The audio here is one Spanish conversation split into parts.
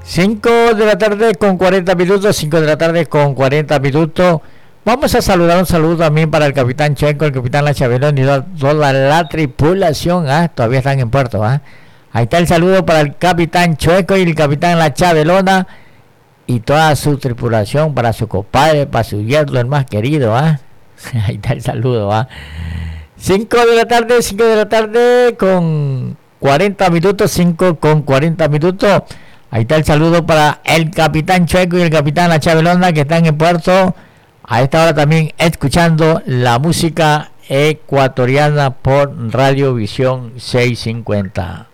5 de la tarde con 40 minutos, 5 de la tarde con 40 minutos. Vamos a saludar, un saludo también para el capitán Checo, el capitán La Chabelón y toda la tripulación. Todavía están en puerto. Ahí está el saludo para el capitán Chueco y el capitán La Chabelona y toda su tripulación, para su compadre, para su yerno, el más querido. Ahí está el saludo. 5 de la tarde con 40 minutos, 5 con 40 minutos. Ahí está el saludo para el capitán Chueco y el capitán La Chabelona, que están en puerto a esta hora también escuchando la música ecuatoriana por Radiovisión 650.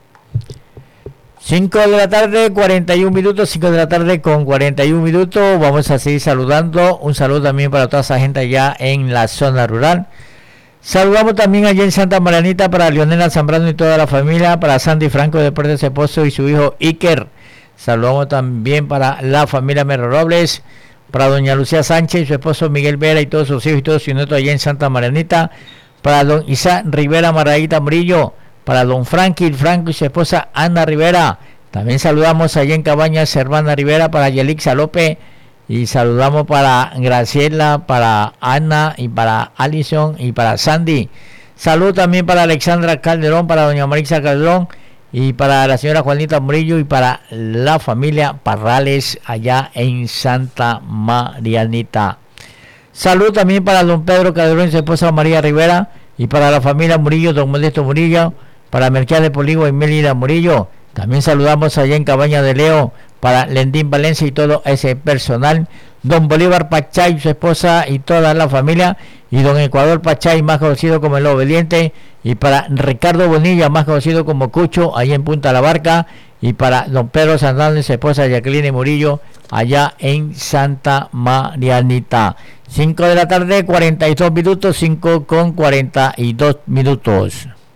5 de la tarde, 41 minutos, 5 de la tarde con 41 minutos. Vamos a seguir saludando. Un saludo también para toda esa gente allá en la zona rural. Saludamos también allá en Santa Marianita para Leonela Zambrano y toda la familia, para Sandy Franco de Puerto Esposo y su hijo Iker. Saludamos también para la familia Mero Robles, para doña Lucía Sánchez y su esposo Miguel Vera y todos sus hijos y todos sus nietos allá en Santa Marianita, para don Isaac Rivera Margarita Murillo, para don Frankie Franco y su esposa Ana Rivera. También saludamos allá en Cabañas hermana Rivera, para Yelixa López, y saludamos para Graciela, para Ana y para Alison y para Sandy. Salud también para Alexandra Calderón, para doña Marisa Calderón y para la señora Juanita Murillo y para la familia Parrales allá en Santa Marianita. Salud también para don Pedro Calderón y su esposa María Rivera y para la familia Murillo, don Modesto Murillo, para Mercado de Poligo y Melida Murillo. También saludamos allá en Cabaña de Leo para Lendín Valencia y todo ese personal, don Bolívar Pachay, su esposa y toda la familia, y don Ecuador Pachay, más conocido como el Obediente, y para Ricardo Bonilla, más conocido como Cucho, allá en Punta La Barca, y para don Pedro Sandales, su esposa Jacqueline Murillo, allá en Santa Marianita. 5 de la tarde, 42 minutos, 5 con 42 minutos.